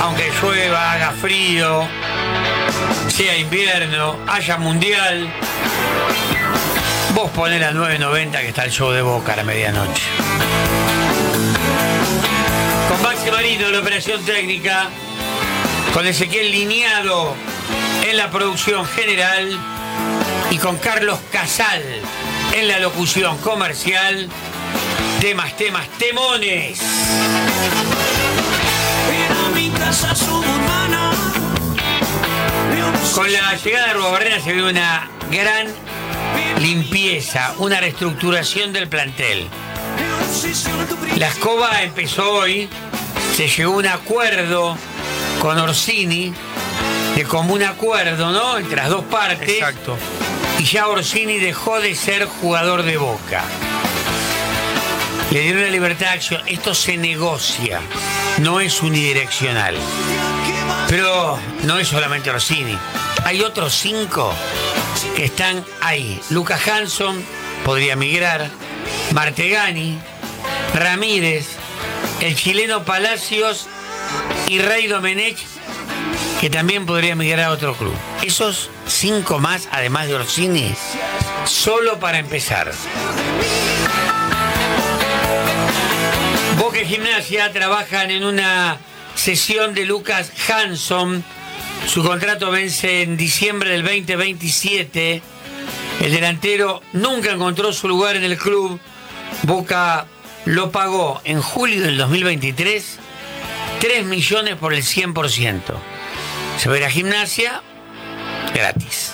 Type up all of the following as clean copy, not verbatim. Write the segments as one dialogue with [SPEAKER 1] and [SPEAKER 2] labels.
[SPEAKER 1] Aunque llueva, haga frío, sea invierno, haya mundial, vos ponés las 9:90 que está el show de Boca a la medianoche. Con Maxi Marino en la operación técnica, con Ezequiel Lineado en la producción general y con Carlos Casal en la locución comercial. Temas, temones. Con la llegada de Arruabarrena se ve una gran limpieza, una reestructuración del plantel. La escoba empezó hoy, se llegó a un acuerdo con Orsini, de común acuerdo, ¿no? Entre las dos partes.
[SPEAKER 2] Exacto.
[SPEAKER 1] Y ya Orsini dejó de ser jugador de Boca. Le dieron la libertad de acción. Esto se negocia, no es unidireccional. Pero no es solamente Orsini. Hay otros 5 que están ahí. Lucas Hanson podría migrar, Martegani, Ramírez, el chileno Palacios y Rey Domenech, que también podría migrar a otro club. Esos 5 más, además de Orsini, solo para empezar. Boca y Gimnasia trabajan en una sesión de Lucas Hanson. Su contrato vence en diciembre del 2027. El delantero nunca encontró su lugar en el club. Boca lo pagó en julio del 2023 $3 millones por el 100%. Se va a ir a Gimnasia gratis.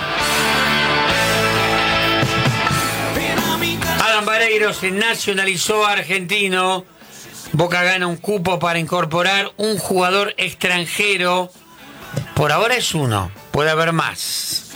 [SPEAKER 1] Adam Vareiro se nacionalizó argentino. Boca gana un cupo para incorporar un jugador extranjero. Por ahora es uno, puede haber más.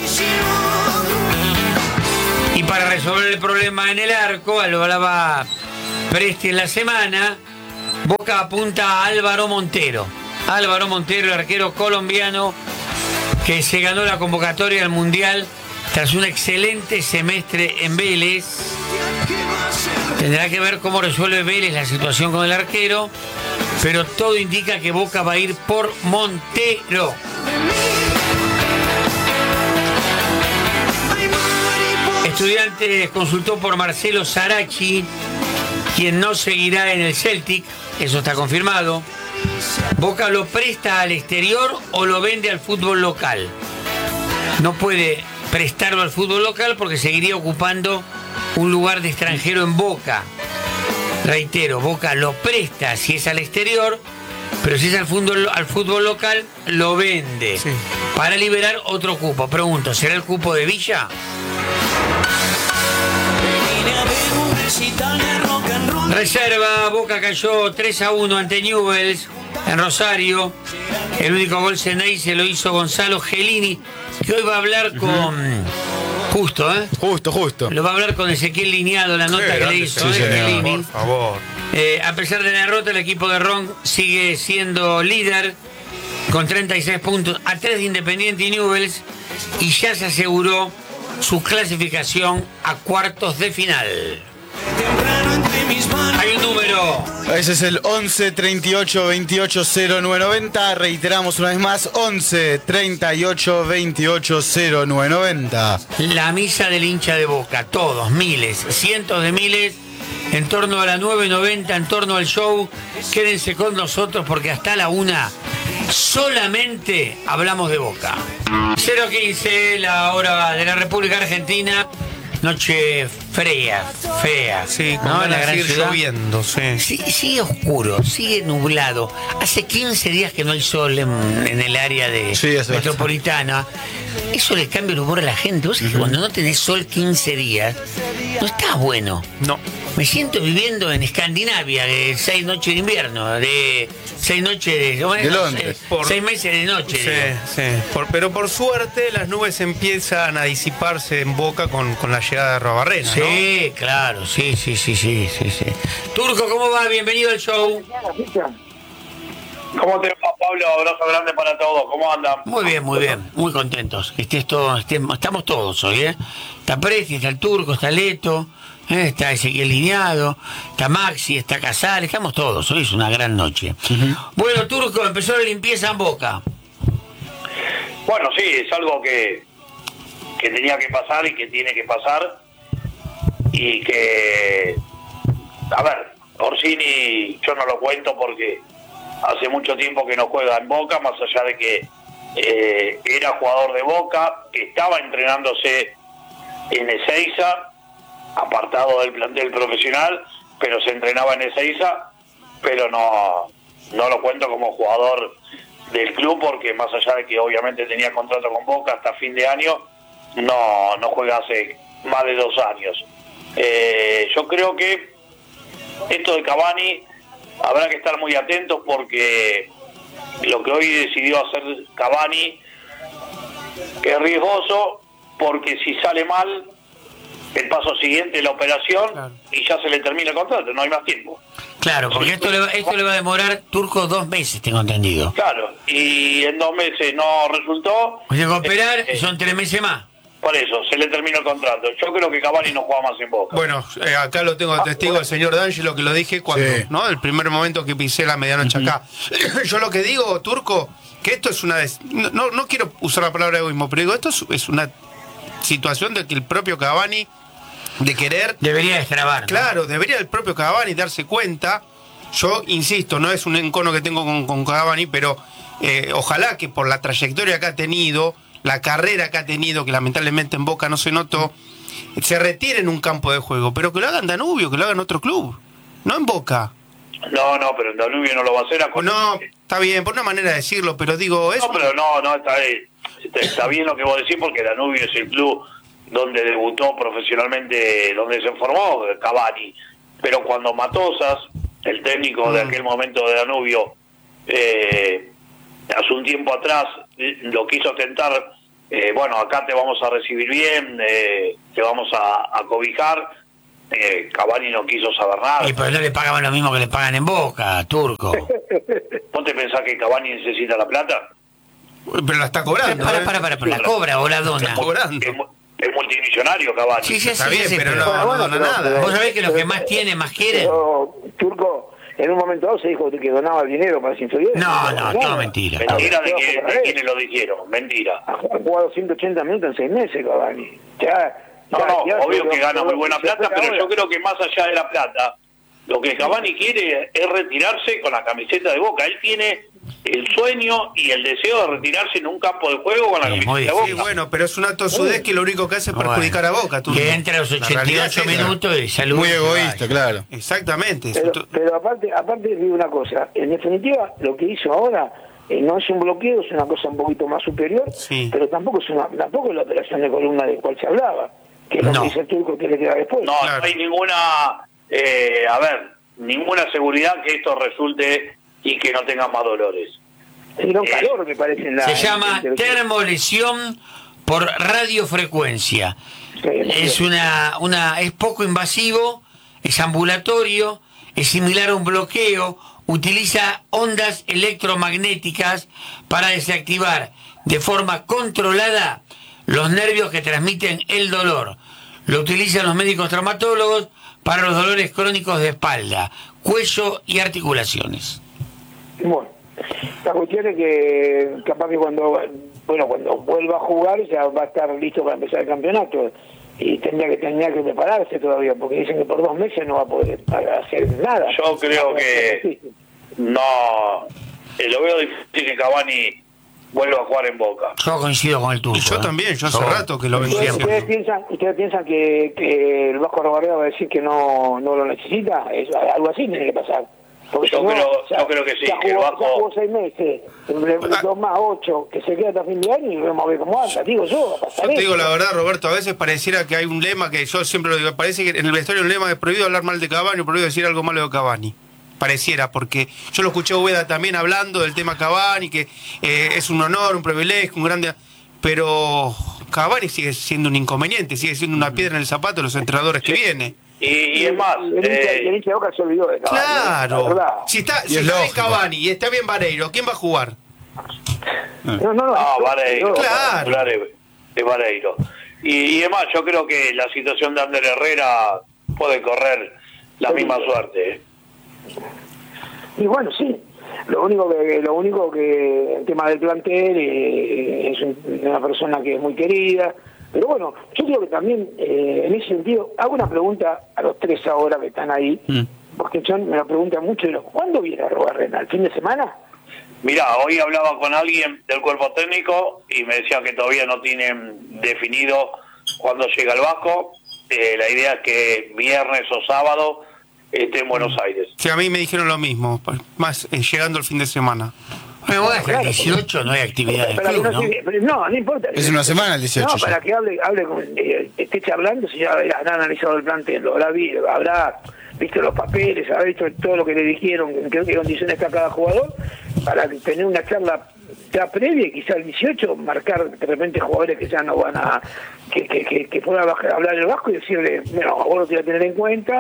[SPEAKER 1] Y para resolver el problema en el arco, lo hablaba Presti en la semana, Boca apunta a Álvaro Montero. Álvaro Montero, el arquero colombiano que se ganó la convocatoria al Mundial tras un excelente semestre en Vélez. Tendrá que ver cómo resuelve Vélez la situación con el arquero, pero todo indica que Boca va a ir por Montero. Estudiantes consultó por Marcelo Sarachi, quien no seguirá en el Celtic, eso está confirmado. Boca lo presta al exterior o lo vende al fútbol local. No puede prestarlo al fútbol local porque seguiría ocupando un lugar de extranjero en Boca. Reitero, Boca lo presta si es al exterior, pero si es al fútbol local, lo vende. Sí. Para liberar otro cupo. Pregunto, ¿será el cupo de Villa? Reserva, Boca cayó 3-1 ante Newell's en Rosario. El único gol Ceney se lo hizo Gonzalo Gelini, que hoy va a hablar con... Justo. Lo va a hablar con Ezequiel Lineado, la nota que le hizo Gelini.
[SPEAKER 2] Por favor.
[SPEAKER 1] A pesar de la derrota, el equipo de Ron sigue siendo líder con 36 puntos, a 3 de Independiente y Newell's, y ya se aseguró su clasificación a cuartos de final. Hay un número.
[SPEAKER 3] Ese es el 11 38 28 0990. Reiteramos una vez más: 11 38 28 0990.
[SPEAKER 1] La misa del hincha de Boca. Todos, miles, cientos de miles, en torno a la 9:90, en torno al show. Quédense con nosotros porque hasta la 1 solamente hablamos de Boca. 0:15, la hora de la República Argentina. Noche fea.
[SPEAKER 2] Sí, con
[SPEAKER 1] ¿no?
[SPEAKER 2] ganas
[SPEAKER 1] La gran
[SPEAKER 2] de seguir
[SPEAKER 1] ciudad.
[SPEAKER 2] lloviendo, sí.
[SPEAKER 1] Sigue oscuro, sigue nublado. Hace 15 días que no hay sol en el área de metropolitana. Eso le cambia el humor a la gente. Vos sabés que cuando no tenés sol 15 días, no está bueno.
[SPEAKER 2] No.
[SPEAKER 1] Me siento viviendo en Escandinavia, de 6 noches de invierno, de 6 noches de
[SPEAKER 3] Londres.
[SPEAKER 1] 6 meses de noche.
[SPEAKER 2] Sí. Pero por suerte las nubes empiezan a disiparse en Boca con la llegada de Arruabarrena, ¿no?
[SPEAKER 1] Sí, claro, sí. Turco, ¿cómo va? Bienvenido al show.
[SPEAKER 4] ¿Cómo te va, Pablo? Abrazo grande para todos. ¿Cómo andan?
[SPEAKER 1] Muy bien. Muy contentos. Estamos todos hoy, ¿eh? Está Presti, está el Turco, está Leto, Está Ezequiel Lineado, está Maxi, está Casal, estamos todos. Hoy es una gran noche. Bueno, Turco, empezó la limpieza en Boca.
[SPEAKER 4] Bueno, sí, es algo que tenía que pasar y que tiene que pasar. Y que, a ver, Orsini yo no lo cuento porque hace mucho tiempo que no juega en Boca, más allá de que era jugador de Boca, que estaba entrenándose en Ezeiza, apartado del plantel profesional, pero se entrenaba en Ezeiza, pero no lo cuento como jugador del club porque más allá de que obviamente tenía contrato con Boca hasta fin de año, no juega hace más de 2 años. Yo creo que esto de Cavani habrá que estar muy atentos porque lo que hoy decidió hacer Cavani es riesgoso porque si sale mal el paso siguiente es la operación, claro, y ya se le termina el contrato, no hay más tiempo.
[SPEAKER 1] Claro, porque esto le va a demorar, Turco, 2 meses, tengo entendido.
[SPEAKER 4] Claro, y en 2 meses no resultó.
[SPEAKER 1] O sea, que operar son 3 meses más.
[SPEAKER 4] Por eso, se le terminó el contrato. Yo creo que Cavani no juega más en Boca.
[SPEAKER 2] Bueno, acá lo tengo de testigo el señor D'Angelo, que lo dije cuando, sí, ¿no? El primer momento que pisé la medianoche acá. Yo lo que digo, Turco, que esto es una... No quiero usar la palabra egoísmo, pero digo, esto es una situación de que el propio Cavani, de querer...
[SPEAKER 1] Debería destrabar, ¿no?
[SPEAKER 2] Claro, debería el propio Cavani darse cuenta. Yo insisto, no es un encono que tengo con Cavani, pero ojalá que por la trayectoria que ha tenido, la carrera que ha tenido, que lamentablemente en Boca no se notó, se retire en un campo de juego, pero que lo hagan Danubio, que lo hagan otro club, no en Boca.
[SPEAKER 4] No, pero en Danubio no lo va a hacer.
[SPEAKER 2] No, está bien, por una manera de decirlo, pero digo...
[SPEAKER 4] No, pero no, está bien lo que vos decís, porque Danubio es el club donde debutó profesionalmente, donde se formó Cavani, pero cuando Matosas, el técnico de aquel momento de Danubio, hace un tiempo atrás lo quiso tentar, bueno, acá te vamos a recibir bien, te vamos a cobijar, Cavani no quiso saber nada.
[SPEAKER 1] Y pues no le pagaban lo mismo que le pagan en Boca, Turco.
[SPEAKER 4] ¿Vos te pensás que Cavani necesita la plata?
[SPEAKER 2] Pero la está cobrando.
[SPEAKER 1] Para, la cobra o la dona.
[SPEAKER 2] Está cobrando.
[SPEAKER 4] Es multimillonario Cavani.
[SPEAKER 1] Sí,
[SPEAKER 2] está bien, pero
[SPEAKER 1] no
[SPEAKER 2] dona nada.
[SPEAKER 1] Vos sabés que los que más tienen, más quieren.
[SPEAKER 5] Pero, Turco, en un momento dado se dijo que donaba el dinero para las inferiores.
[SPEAKER 1] No, todo mentira.
[SPEAKER 4] Mentira de quienes lo dijeron, mentira.
[SPEAKER 5] Ha jugado 180 minutos en 6 meses, Cavani.
[SPEAKER 4] No, obvio que gana muy buena plata, pero yo creo que más allá de la plata, lo que Cavani quiere es retirarse con la camiseta de Boca. Él tiene el sueño y el deseo de retirarse en un campo de juego con la camiseta de Boca.
[SPEAKER 2] Sí, bueno, pero es un acto sudez que lo único que hace es perjudicar a Boca.
[SPEAKER 1] Que entra a los 88 minutos y saluda.
[SPEAKER 3] Muy egoísta, claro.
[SPEAKER 2] Exactamente.
[SPEAKER 5] Pero aparte digo una cosa, en definitiva lo que hizo ahora no es un bloqueo, es una cosa un poquito más superior, sí, pero tampoco es la operación de columna de cual se hablaba, que es lo que dice el Turco que le queda después.
[SPEAKER 4] No, claro, no hay ninguna seguridad que esto resulte y que no tenga más dolores.
[SPEAKER 5] Sino calor, me parece.
[SPEAKER 1] Se llama termolesión por radiofrecuencia. Sí, es es poco invasivo, es ambulatorio, es similar a un bloqueo, utiliza ondas electromagnéticas para desactivar de forma controlada los nervios que transmiten el dolor. Lo utilizan los médicos traumatólogos para los dolores crónicos de espalda, cuello y articulaciones.
[SPEAKER 5] Bueno, la cuestión es que capaz que cuando vuelva a jugar ya va a estar listo para empezar el campeonato y tendría que prepararse todavía porque dicen que por 2 meses no va a poder hacer nada.
[SPEAKER 4] Yo creo que no, lo veo difícil que Cavani vuelva a jugar en Boca.
[SPEAKER 1] Yo coincido con el Turco.
[SPEAKER 2] Y yo también, yo hace rato que lo venía.
[SPEAKER 5] ¿Ustedes piensan que el Vasco Arrobarrera va a decir que no lo necesita? Algo así tiene que pasar. Porque
[SPEAKER 4] yo creo que sí, que el Vasco...
[SPEAKER 5] Ya jugó 6 meses, 2 más 8, que se queda hasta fin de año y vamos a ver cómo anda. Digo yo,
[SPEAKER 2] te digo la verdad, Roberto, a veces pareciera que hay un lema que yo siempre lo digo, parece que en el vestuario hay un lema de prohibido hablar mal de Cavani, prohibido decir algo malo de Cavani. Pareciera, porque yo lo escuché a Ubeda también hablando del tema Cavani, que es un honor, un privilegio, un grande... Pero Cavani sigue siendo un inconveniente, sigue siendo una piedra en el zapato de los entrenadores que viene.
[SPEAKER 4] Y es más...
[SPEAKER 5] El hincha de Boca se olvidó de Cavani.
[SPEAKER 2] Claro. Si está bien Cavani y está bien Vareiro, ¿quién va a jugar?
[SPEAKER 5] No,
[SPEAKER 4] Vareiro.
[SPEAKER 2] Claro.
[SPEAKER 4] Es Vareiro. Y es más, yo creo que la situación de Ander Herrera puede correr la misma suerte.
[SPEAKER 5] Y bueno, sí. Lo único que el tema del plantel es una persona que es muy querida. Pero bueno, yo creo que también, en ese sentido, hago una pregunta a los tres ahora que están ahí, porque John me lo pregunta mucho, ¿cuándo viene Arruabarrena? ¿El fin de semana?
[SPEAKER 4] Mirá, hoy hablaba con alguien del cuerpo técnico y me decía que todavía no tienen definido cuándo llega el Vasco. La idea es que viernes o sábado esté en Buenos Aires.
[SPEAKER 2] Sí, a mí me dijeron lo mismo, más llegando el fin de semana.
[SPEAKER 1] Bueno, hasta el 18 no hay actividad del club, ¿no?
[SPEAKER 5] No importa.
[SPEAKER 3] Es una semana el 18.
[SPEAKER 5] No, para que hable esté charlando, si ya habrá analizado el plantel, habrá visto los papeles, habrá visto todo lo que le dijeron, en qué condiciones está cada jugador, para tener una charla ya previa y quizá el 18 marcar de repente jugadores que ya no van a que puedan hablar el Vasco y decirle, bueno, vos lo tienes que tener en cuenta,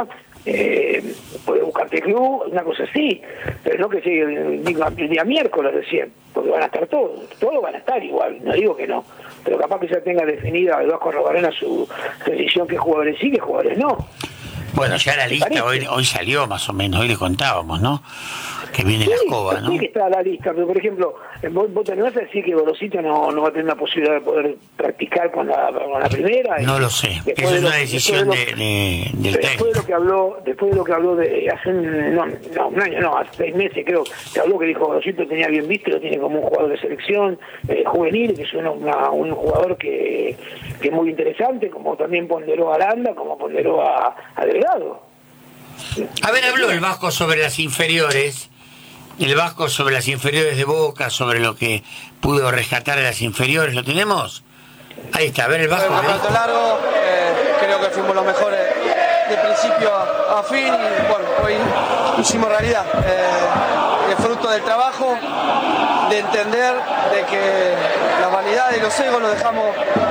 [SPEAKER 5] puedes buscarte club, una cosa así, pero no que sea el día miércoles recién, porque van a estar todos van a estar igual, no digo que no, pero capaz que ya tenga definida el Vasco Arruabarrena su decisión, qué jugadores sí, qué jugadores no.
[SPEAKER 1] Bueno, ya la lista hoy salió más o menos, hoy le contábamos, ¿no? Que viene la escoba, ¿no?
[SPEAKER 5] Sí que está la lista, pero por ejemplo, vos te vas a decir que Gorosito no va a tener la posibilidad de poder practicar con la primera.
[SPEAKER 1] No lo sé, esa es una decisión del técnico.
[SPEAKER 5] Después de lo que habló de hace un año, no, hace 6 meses creo, que habló que dijo Gorosito tenía bien visto, lo tiene como un jugador de selección juvenil, que es un jugador que es muy interesante, como también ponderó a Aranda, como ponderó a Delgado.
[SPEAKER 1] A ver, habló el Vasco sobre las inferiores, el Vasco sobre las inferiores de Boca, sobre lo que pudo rescatar de las inferiores, ¿lo tenemos? Ahí está, a ver el Vasco.
[SPEAKER 6] Un campeonato largo, creo que fuimos los mejores de principio a fin y bueno, hoy hicimos realidad. El fruto del trabajo, de entender de que la vanidad y los egos los dejamos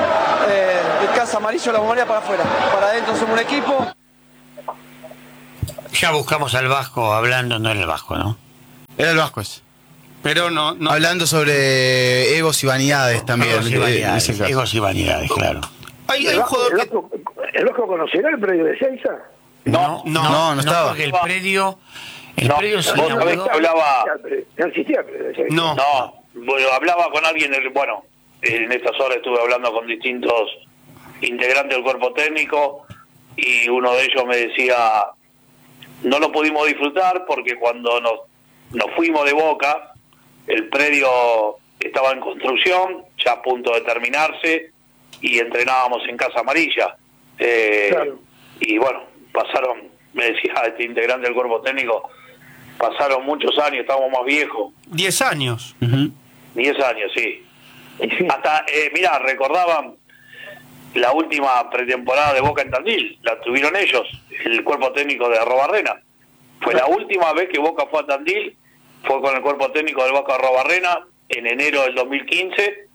[SPEAKER 6] de casa amarillo, la memoria para afuera. Para adentro somos un equipo.
[SPEAKER 1] Ya buscamos al Vasco hablando, no era el Vasco, ¿no?
[SPEAKER 3] Era el Vasco ese.
[SPEAKER 2] Pero no.
[SPEAKER 3] Hablando sobre egos y vanidades también.
[SPEAKER 1] Egos y vanidades, claro.
[SPEAKER 2] Hay un jugador
[SPEAKER 5] ¿El Vasco conocerá el predio de Ezeiza?
[SPEAKER 3] No estaba.
[SPEAKER 1] Porque el predio se inauguró.
[SPEAKER 5] No existía el predio de Ezeiza.
[SPEAKER 2] No.
[SPEAKER 4] Bueno, hablaba con alguien, en estas horas estuve hablando con distintos integrantes del cuerpo técnico y uno de ellos me decía, no lo pudimos disfrutar porque cuando nos fuimos de Boca, el predio estaba en construcción, ya a punto de terminarse, y entrenábamos en Casa Amarilla.
[SPEAKER 5] Claro.
[SPEAKER 4] Y bueno, me decía este integrante del cuerpo técnico, pasaron muchos años, estábamos más viejos.
[SPEAKER 2] 10 años.
[SPEAKER 4] 10 años, sí. Hasta, mirá, recordaban la última pretemporada de Boca en Tandil, la tuvieron ellos, el cuerpo técnico de Arruabarrena. Fue la última vez que Boca fue a Tandil, fue con el cuerpo técnico del Vasco Arruabarrena en enero del 2015,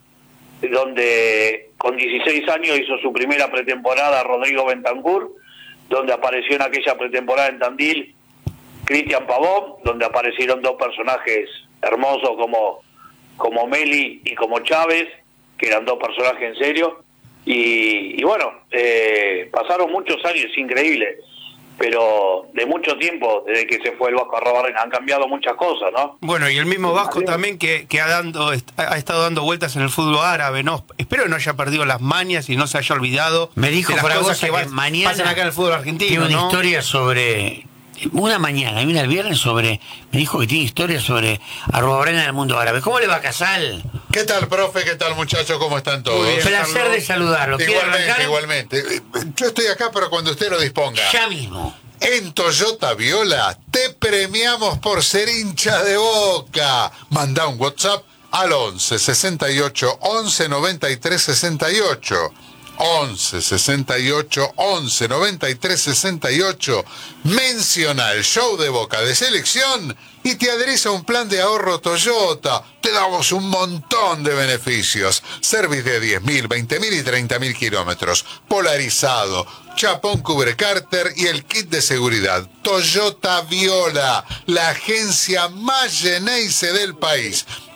[SPEAKER 4] donde con 16 años hizo su primera pretemporada Rodrigo Bentancur, donde apareció en aquella pretemporada en Tandil Cristian Pavón, donde aparecieron dos personajes hermosos como Meli y como Chávez, que eran dos personajes en serio. Y bueno, pasaron muchos años, es increíble, pero de mucho tiempo, desde que se fue el Vasco Arruabarrena, han cambiado muchas cosas, ¿no?
[SPEAKER 2] Bueno, y el mismo Vasco también que ha estado dando vueltas en el fútbol árabe, ¿no? Espero no haya perdido las mañas y no se haya olvidado.
[SPEAKER 1] Me dijo
[SPEAKER 2] de las
[SPEAKER 1] Fragoso
[SPEAKER 2] cosas que
[SPEAKER 1] mañana
[SPEAKER 2] pasan acá en el fútbol argentino,
[SPEAKER 1] tiene una
[SPEAKER 2] ¿no?
[SPEAKER 1] historia sobre... Una mañana, el viernes me dijo que tiene historia sobre Arruabarrena en el mundo árabe. ¿Cómo le va, Casal?
[SPEAKER 7] ¿Qué tal, profe? ¿Qué tal, muchachos? ¿Cómo están todos?
[SPEAKER 2] Muy bien,
[SPEAKER 1] Placer
[SPEAKER 2] Carlos.
[SPEAKER 1] de saludarlo. ¿Quiere arrancar?
[SPEAKER 7] Igualmente. Yo estoy acá para cuando usted lo disponga.
[SPEAKER 1] Ya mismo.
[SPEAKER 7] En Toyota Viola te premiamos por ser hincha de Boca. Manda un WhatsApp al 11 68 11 93 68. 11 68 11 93 68. Menciona el show de Boca de selección y te adherís a un plan de ahorro Toyota. Te damos un montón de beneficios. Service de 10.000, 20.000 y 30.000 kilómetros. Polarizado, chapón cubre cárter y el kit de seguridad. Toyota Viola, la agencia más Geneise del país.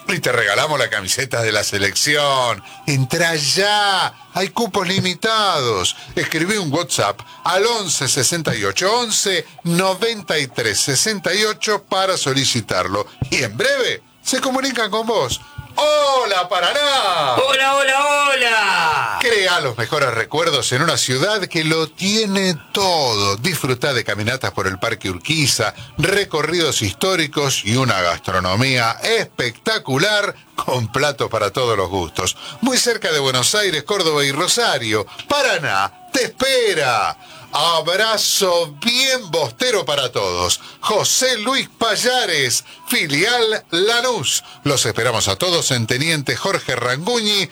[SPEAKER 7] Y te regalamos la camiseta de la selección. Entrá ya. Hay cupos limitados. Escribí un WhatsApp al 11 68 11 93 68 para solicitarlo. Y en breve se comunican con vos. ¡Hola, Paraná!
[SPEAKER 1] ¡Hola, hola, hola!
[SPEAKER 7] Crea los mejores recuerdos en una ciudad que lo tiene todo. Disfruta de caminatas por el Parque Urquiza, recorridos históricos y una gastronomía espectacular con platos para todos los gustos. Muy cerca de Buenos Aires, Córdoba y Rosario. Paraná te espera. Abrazo bien bostero para todos. José Luis Pallares, filial Lanús. Los esperamos a todos en Teniente Jorge Ranguñi,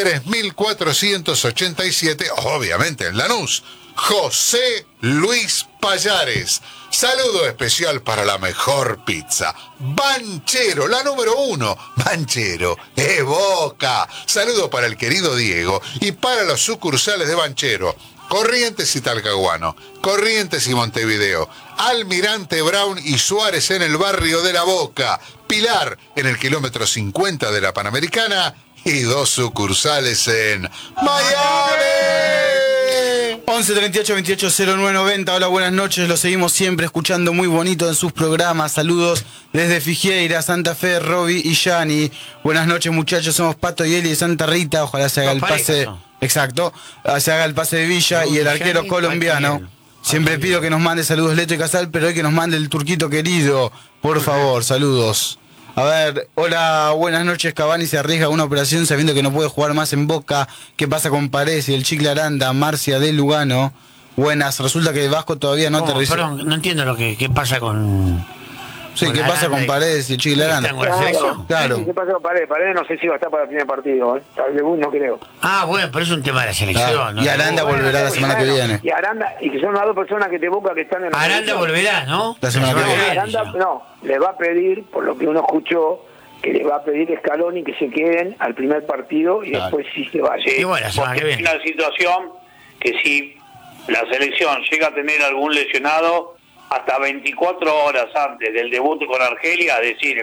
[SPEAKER 7] 3487, obviamente en Lanús. José Luis Pallares. Saludo especial para la mejor pizza. Banchero, la número 1. Banchero, Boca. Saludo para el querido Diego y para los sucursales de Banchero. Corrientes y Talcahuano, Corrientes y Montevideo, Almirante Brown y Suárez en el barrio de La Boca, Pilar en el kilómetro 50 de la Panamericana y 2 sucursales en Miami.
[SPEAKER 3] 11 38 28 09 90. Hola, buenas noches. Los seguimos siempre escuchando muy bonito en sus programas. Saludos desde Figueira, Santa Fe, Roby y Yani. Buenas noches, muchachos. Somos Pato y Eli de Santa Rita. Ojalá se haga el pase. Exacto. Se haga el pase de Villa y el arquero colombiano. Siempre pido que nos mande saludos Leto y Casal, pero hoy que nos mande el turquito querido. Por favor, saludos. A ver, hola, buenas noches. Cavani se arriesga a una operación sabiendo que no puede jugar más en Boca. ¿Qué pasa con Paredes y el Chicle Aranda? Marcia de Lugano. Buenas, resulta que Vasco todavía no aterrizó.
[SPEAKER 1] Perdón, no entiendo qué pasa con...
[SPEAKER 3] Sí, ¿qué pasa con Paredes y el Chicle Aranda?
[SPEAKER 5] Claro. ¿Qué pasa con Paredes? Paredes no sé si va a estar para el primer partido, Tal vez no creo.
[SPEAKER 1] Ah, bueno, pero es un tema de la selección.
[SPEAKER 3] Claro. ¿No? Y Aranda volverá la semana que viene.
[SPEAKER 5] Y Aranda, y que son las dos personas que te Boca que están en la
[SPEAKER 1] Aranda
[SPEAKER 5] selección.
[SPEAKER 1] volverá, ¿no?
[SPEAKER 3] La semana que viene.
[SPEAKER 5] Aranda, no, le va a pedir, por lo que uno escuchó, que le va a pedir a Scaloni que se queden al primer partido y después sí se vaya.
[SPEAKER 1] Sí, bueno, la semana que viene.
[SPEAKER 4] Es una situación que si la selección llega a tener algún lesionado, hasta 24 horas antes del debut con Argelia, decir,